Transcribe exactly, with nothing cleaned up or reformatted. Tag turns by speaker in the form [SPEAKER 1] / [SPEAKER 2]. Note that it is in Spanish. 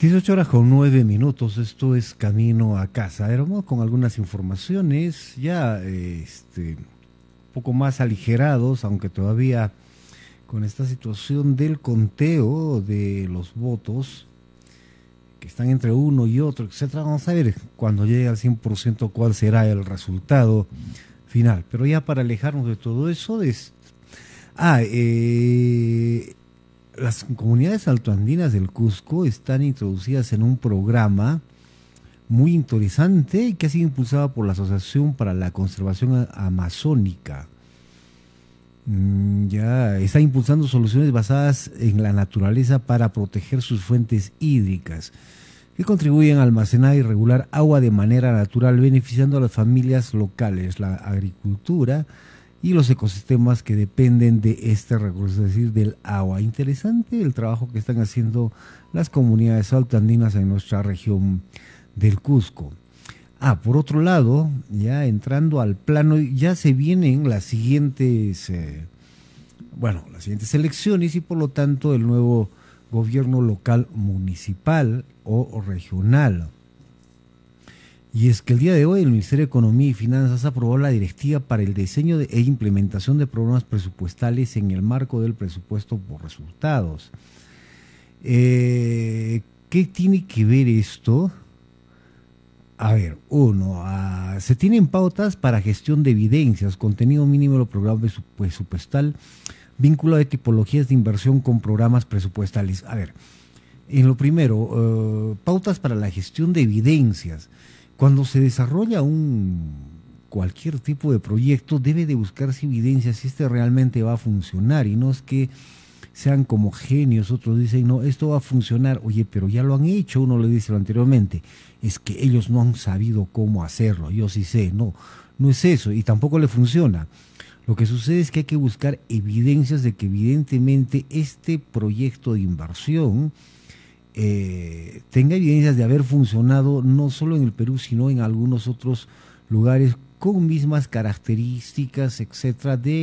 [SPEAKER 1] dieciocho horas con nueve minutos, esto es Camino a Casa. Éramos con algunas informaciones ya este, un poco más aligerados, aunque todavía con esta situación del conteo de los votos, que están entre uno y otro, etcétera. Vamos a ver cuando llegue al cien por ciento cuál será el resultado final. Pero ya para alejarnos de todo eso, de, ah, eh, las comunidades altoandinas del Cusco están introducidas en un programa muy interesante que ha sido impulsado por la Asociación para la Conservación Amazónica. Mm, ya está impulsando soluciones basadas en la naturaleza para proteger sus fuentes hídricas, que contribuyen a almacenar y regular agua de manera natural, beneficiando a las familias locales, la agricultura y los ecosistemas que dependen de este recurso, es decir, del agua. Interesante el trabajo que están haciendo las comunidades altoandinas en nuestra región del Cusco. Ah, por otro lado, ya entrando al plano, ya se vienen las siguientes, eh, bueno, las siguientes elecciones y por lo tanto el nuevo gobierno local, municipal o, o regional. Y es que el día de hoy el Ministerio de Economía y Finanzas aprobó la directiva para el diseño de, e implementación de programas presupuestales en el marco del presupuesto por resultados. Eh, ¿Qué tiene que ver esto? A ver, uno, uh, se tienen pautas para gestión de evidencias, contenido mínimo del programa presupuestal, vínculo de tipologías de inversión con programas presupuestales. A ver, en lo primero, uh, pautas para la gestión de evidencias. Cuando se desarrolla un cualquier tipo de proyecto, debe de buscarse evidencias si este realmente va a funcionar, y no es que sean como genios, otros dicen, no, esto va a funcionar, oye, pero ya lo han hecho, uno le dice lo anteriormente, es que ellos no han sabido cómo hacerlo, yo sí sé, no, no es eso, y tampoco le funciona. Lo que sucede es que hay que buscar evidencias de que evidentemente este proyecto de inversión eh, tenga evidencias de haber funcionado no solo en el Perú, sino en algunos otros lugares con mismas características, etcétera, de